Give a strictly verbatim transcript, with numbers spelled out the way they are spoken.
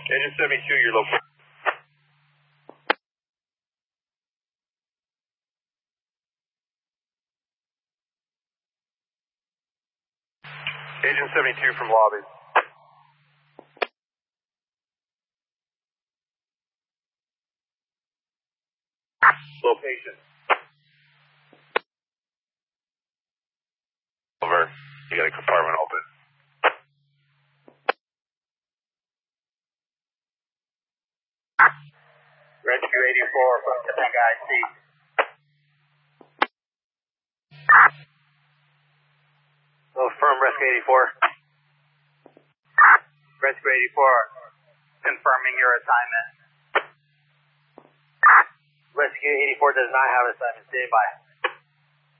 Agent seventy-two, your location. Agent seventy-two from lobby. Location. Over. You got a compartment open. Rescue eighty-four from Topanga I C. Hello, firm Rescue eighty-four. Rescue eighty-four, confirming your assignment. Rescue eighty-four does not have assignment. Stand by.